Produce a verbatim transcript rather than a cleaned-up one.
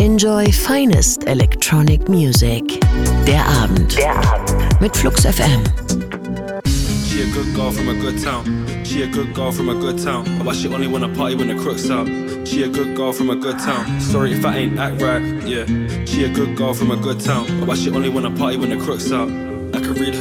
Enjoy finest electronic music. Der Abend. Der Abend. Mit Flux F M. She a good girl from a good town. She a good girl from a good town. But she only wanna party when the crook's out. She a good girl from a good town. Sorry if I ain't act right, yeah. She a good girl from a good town. But she only wanna party when the crook's out. I could read